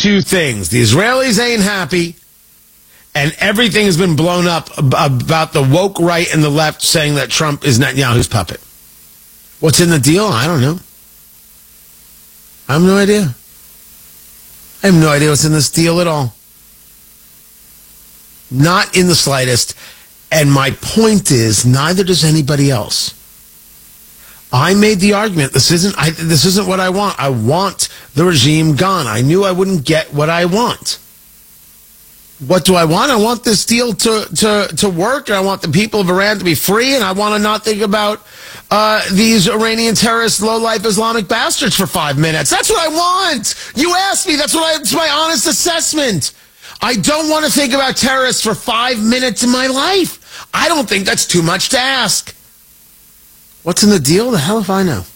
two things. The Israelis ain't happy, and everything has been blown up about the woke right and the left saying that Trump is Netanyahu's puppet. What's in the deal? I don't know. I have no idea. I have no idea what's in this deal at all. Not in the slightest. And my point is, neither does anybody else. I made the argument, this isn't what I want. I want the regime gone. I knew I wouldn't get what I want. What do I want? I want this deal to work, and I want the people of Iran to be free, and I want to not think about these Iranian terrorist, low-life Islamic bastards for 5 minutes. That's what I want. You asked me. It's my honest assessment. I don't want to think about terrorists for 5 minutes in my life. I don't think that's too much to ask. What's in the deal? The hell if I know.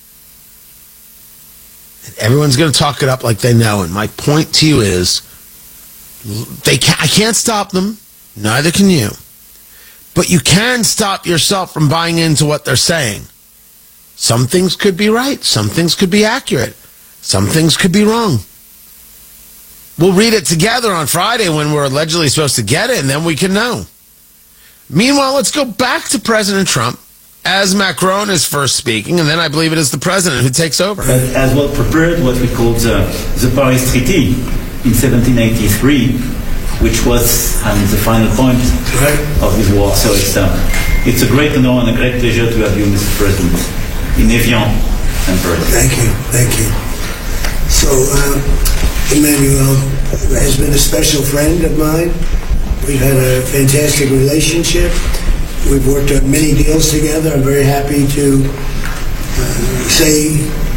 And everyone's going to talk it up like they know. And my point to you is, I can't stop them. Neither can you. But you can stop yourself from buying into what they're saying. Some things could be right. Some things could be accurate. Some things could be wrong. We'll read it together on Friday when we're allegedly supposed to get it, and then we can know. Meanwhile, let's go back to President Trump as Macron is first speaking, and then I believe it is the president who takes over. As well prepared what we call the Paris Treaty in 1783, which was the final point of this war. So it's a great honor and a great pleasure to have you, Mr. President, in Evian and Paris. Thank you. So, Emmanuel has been a special friend of mine. We've had a fantastic relationship. We've worked on many deals together. I'm very happy to say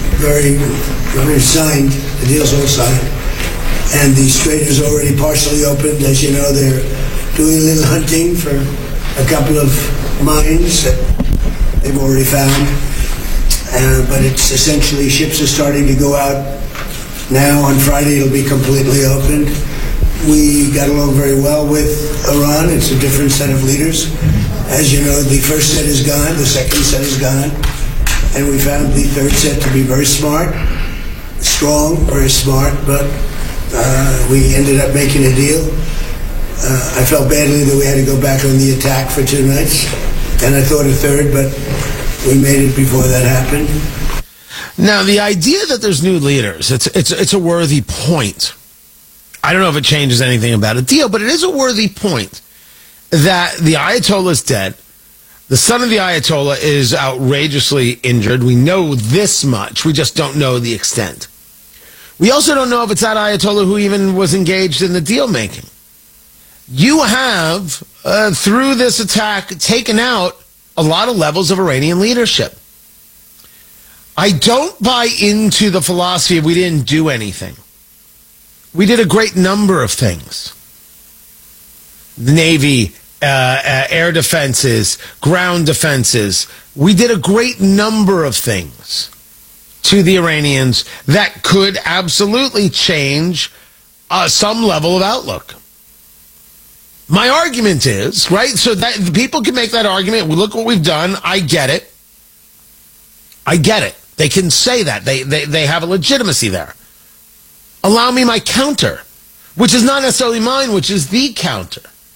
signed. The deal's all signed. And the Strait is already partially opened. As you know, they're doing a little hunting for a couple of mines that they've already found. But it's essentially, ships are starting to go out now. On Friday, it'll be completely opened. We got along very well with Iran. It's a different set of leaders. As you know, the first set is gone, the second set is gone, and we found the third set to be very smart, strong, very smart, but we ended up making a deal. I felt badly that we had to go back on the attack for 2 nights, and I thought a third, but we made it before that happened. Now, the idea that there's new leaders, it's a worthy point. I don't know if it changes anything about a deal, but it is a worthy point that the Ayatollah is dead. The son of the Ayatollah is outrageously injured. We know this much. We just don't know the extent. We also don't know if it's that Ayatollah who even was engaged in the deal making. You have, through this attack, taken out a lot of levels of Iranian leadership. I don't buy into the philosophy of we didn't do anything. We did a great number of things. The Navy, air defenses, ground defenses. We did a great number of things to the Iranians that could absolutely change some level of outlook. My argument is, right, so that the people can make that argument. Well, look what we've done. I get it. I get it. They can say that. They have a legitimacy there. Allow me my counter, which is not necessarily mine, which is the counter.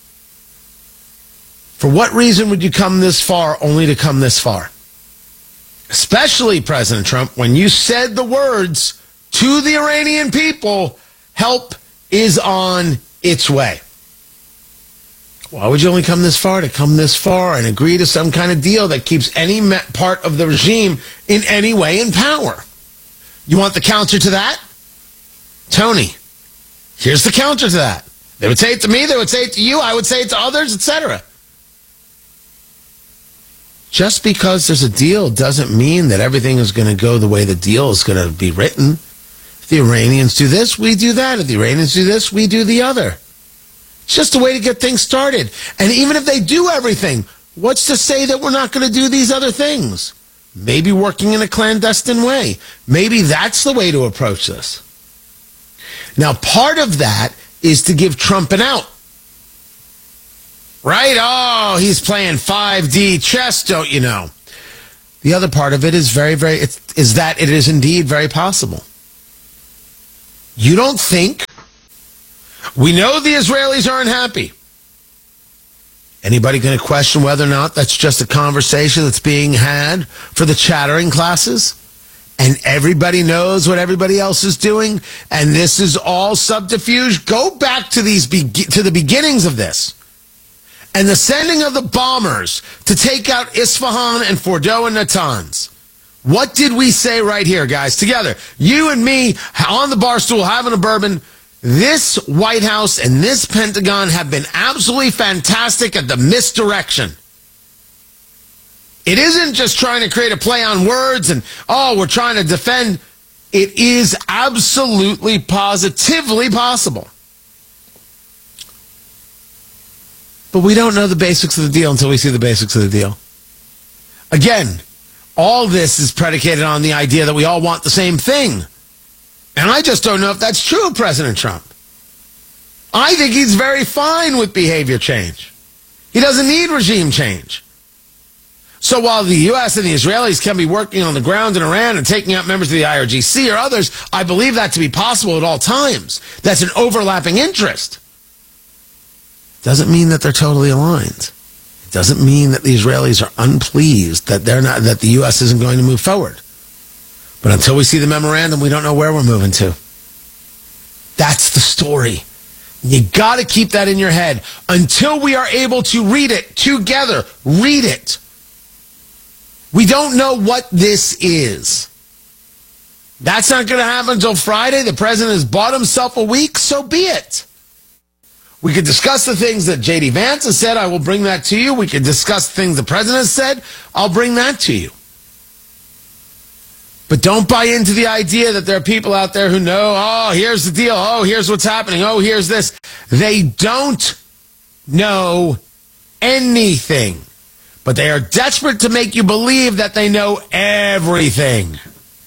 For what reason would you come this far only to come this far? Especially, President Trump, when you said the words to the Iranian people, help is on its way. Why would you only come this far? To come this far and agree to some kind of deal that keeps any part of the regime in any way in power? You want the counter to that? Tony, here's the counter to that. They would say it to me, they would say it to you, I would say it to others, etc. Just because there's a deal doesn't mean that everything is going to go the way the deal is going to be written. If the Iranians do this, we do that. If the Iranians do this, we do the other. It's just a way to get things started. And even if they do everything, what's to say that we're not going to do these other things? Maybe working in a clandestine way. Maybe that's the way to approach this. Now, part of that is to give Trump an out. Right? Oh, he's playing 5D chess, don't you know? The other part of it is is that it is indeed very possible. You don't think We know the Israelis aren't happy. Anybody going to question whether or not that's just a conversation that's being had for the chattering classes? And everybody knows what everybody else is doing? And this is all subterfuge? Go back to to the beginnings of this. And the sending of the bombers to take out Isfahan and Fordo and Natanz. What did we say right here, guys? Together, you and me on the bar stool having a bourbon. This White House and this Pentagon have been absolutely fantastic at the misdirection. It isn't just trying to create a play on words and, we're trying to defend. It is absolutely, positively possible. But we don't know the basics of the deal until we see the basics of the deal. Again, all this is predicated on the idea that we all want the same thing. And I just don't know if that's true of President Trump. I think he's very fine with behavior change. He doesn't need regime change. So while the U.S. and the Israelis can be working on the ground in Iran and taking out members of the IRGC or others, I believe that to be possible at all times. That's an overlapping interest. Doesn't mean that they're totally aligned. It doesn't mean that the Israelis are unpleased that that the U.S. isn't going to move forward. But until we see the memorandum, we don't know where we're moving to. That's the story. You got to keep that in your head until we are able to read it together. Read it. We don't know what this is. That's not going to happen until Friday. The president has bought himself a week, so be it. We could discuss the things that J.D. Vance has said. I will bring that to you. We could discuss things the president has said. I'll bring that to you. But don't buy into the idea that there are people out there who know, here's the deal. Here's what's happening. Here's this. They don't know anything. But they are desperate to make you believe that they know everything.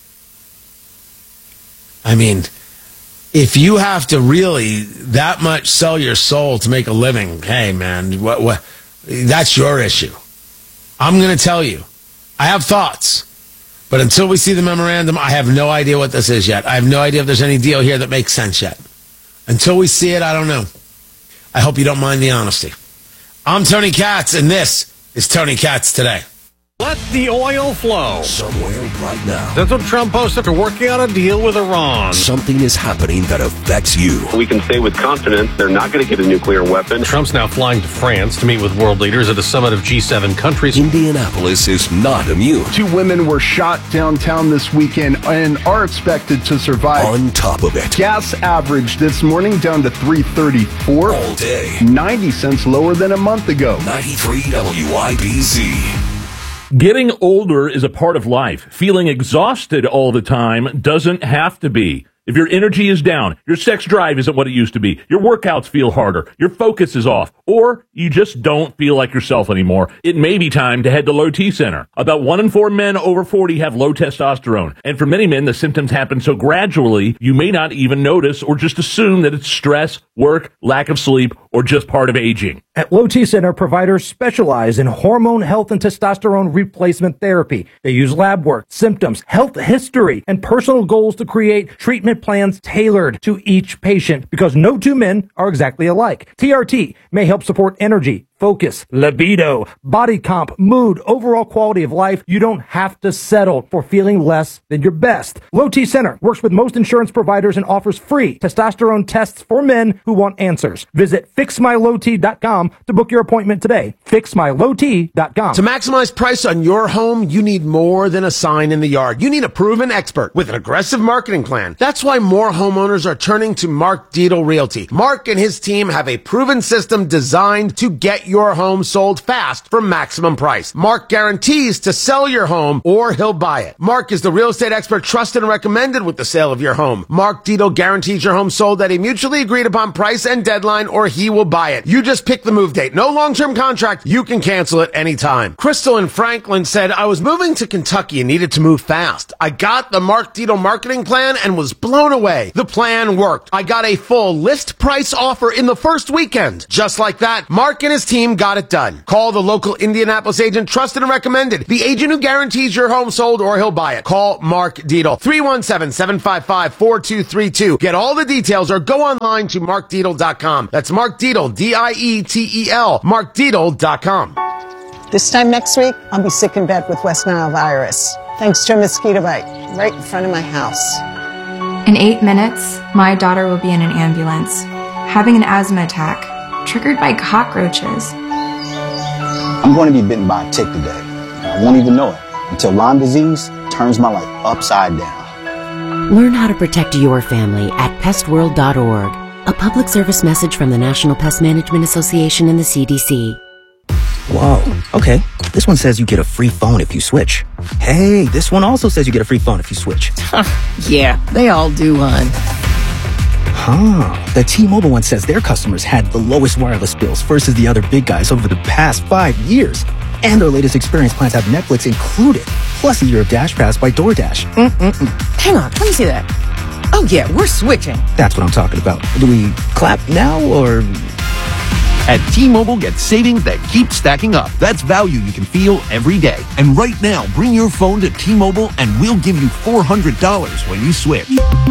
I mean, if you have to really that much sell your soul to make a living, hey, man, what? That's your issue. I'm going to tell you. I have thoughts. But until we see the memorandum, I have no idea what this is yet. I have no idea if there's any deal here that makes sense yet. Until we see it, I don't know. I hope you don't mind the honesty. I'm Tony Katz, and this is Tony Katz Today. Let the oil flow. Somewhere right now. That's what Trump posted. They're working on a deal with Iran. Something is happening that affects you. We can say with confidence they're not going to get a nuclear weapon. Trump's now flying to France to meet with world leaders at a summit of G7 countries. Indianapolis is not immune. 2 women were shot downtown this weekend and are expected to survive. On top of it, gas average this morning down to $3.34. all day. 90 cents lower than a month ago. 93 WIBC. Getting older is a part of life. Feeling exhausted all the time doesn't have to be. If your energy is down, your sex drive isn't what it used to be, your workouts feel harder, your focus is off, or you just don't feel like yourself anymore, it may be time to head to Low T Center. About 1 in 4 men over 40 have low testosterone, and for many men, the symptoms happen so gradually, you may not even notice or just assume that it's stress, work, lack of sleep, or just part of aging. At Low T Center, providers specialize in hormone health and testosterone replacement therapy. They use lab work, symptoms, health history, and personal goals to create treatment plans tailored to each patient because no 2 men are exactly alike. TRT may help support energy, focus, libido, body comp, mood, overall quality of life. You don't have to settle for feeling less than your best. Low T Center works with most insurance providers and offers free testosterone tests for men who want answers. Visit fixmylowt.com to book your appointment today. Fixmylowt.com. To maximize price on your home, you need more than a sign in the yard. You need a proven expert with an aggressive marketing plan. That's why more homeowners are turning to Mark Dietel Realty. Mark and his team have a proven system designed to get your home sold fast for maximum price. Mark guarantees to sell your home or he'll buy it. Mark is the real estate expert trusted and recommended with the sale of your home. Mark Dietel guarantees your home sold at a mutually agreed upon price and deadline or he will buy it. You just pick the move date. No long-term contract. You can cancel it anytime. Crystal in Franklin said, I was moving to Kentucky and needed to move fast. I got the Mark Dietel marketing plan and was blown away. The plan worked. I got a full list price offer in the first weekend. Just like that, Mark and his team team got it done. Call the local Indianapolis agent, trusted and recommended. The agent who guarantees your home sold or he'll buy it. Call Mark Dietel. 317-755-4232. Get all the details or go online to markdietel.com. That's Mark Dietel, D-I-E-T-E-L, markdietel.com. This time next week, I'll be sick in bed with West Nile virus, thanks to a mosquito bite right in front of my house. In 8 minutes, my daughter will be in an ambulance, having an asthma attack, triggered by cockroaches. I'm going to be bitten by a tick today. I won't even know it until Lyme disease turns my life upside down. Learn how to protect your family at pestworld.org. A public service message from the National Pest Management Association and the CDC. Whoa, okay. This one says you get a free phone if you switch. Hey, this one also says you get a free phone if you switch. Yeah, they all do, hon. Huh. The T-Mobile one says their customers had the lowest wireless bills versus the other big guys over the past 5 years. And their latest experience plans have Netflix included, plus a year of Dash Pass by DoorDash. Hang on, let me see that. Oh yeah, we're switching. That's what I'm talking about. Do we clap now or... At T-Mobile, get savings that keep stacking up. That's value you can feel every day. And right now, bring your phone to T-Mobile and we'll give you $400 when you switch.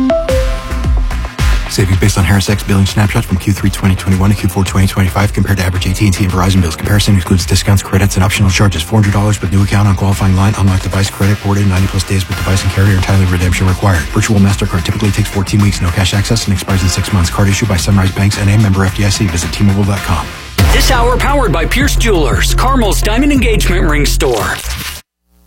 Savings based on Harris X billing snapshots from Q3 2021 to Q4 2025 compared to average AT&T and Verizon bills. Comparison includes discounts, credits, and optional charges. $400 with new account on qualifying line. Unlocked device credit ported 90-plus days with device and carrier. Entirely redemption required. Virtual MasterCard typically takes 14 weeks. No cash access and expires in 6 months. Card issued by Sunrise Banks N.A. member FDIC. Visit T-Mobile.com. This hour powered by Pierce Jewelers, Carmel's Diamond Engagement Ring Store.